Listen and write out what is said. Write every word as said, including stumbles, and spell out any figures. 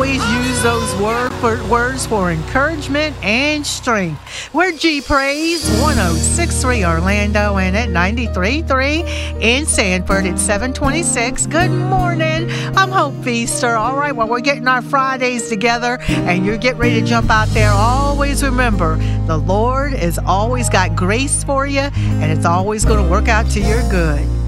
always use those word for, words for encouragement and strength. We're G Praise, one oh six point three Orlando, and at ninety-three point three in Sanford at seven twenty-six. Good morning. I'm Hope Feaster. All right, well, we're getting our Fridays together, and you're getting ready to jump out there. Always remember, the Lord has always got grace for you, and it's always going to work out to your good.